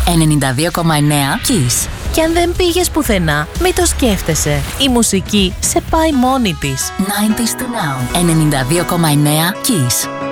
92,9 Kiss. Και αν δεν πήγες πουθενά, μην το σκέφτεσαι. Η μουσική σε πάει μόνη της. 90s to now. 92,9 Kiss.